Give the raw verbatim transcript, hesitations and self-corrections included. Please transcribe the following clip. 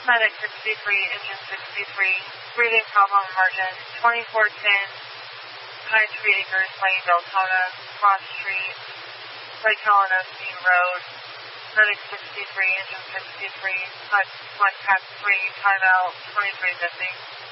Medic sixty-three, engine sixty-three, breathing problem emergent, twenty-four ten, High Tree Acres, Lane, Deltona, Cross Street, Lake Helena, Steam Road, Medic sixty-three, engine sixty-three, contact three, timeout, twenty-three missing.